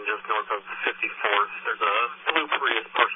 just north of 54th. There's a blue Prius parked